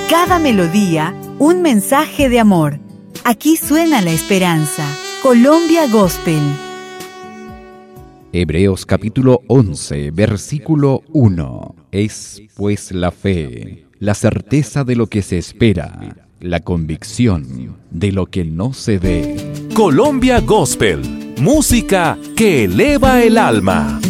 cada melodía, un mensaje de amor. Aquí suena la esperanza. Colombia Gospel. Hebreos capítulo 11, versículo 1. Es pues la fe, la certeza de lo que se espera, la convicción de lo que no se ve. Colombia Gospel, música que eleva el alma.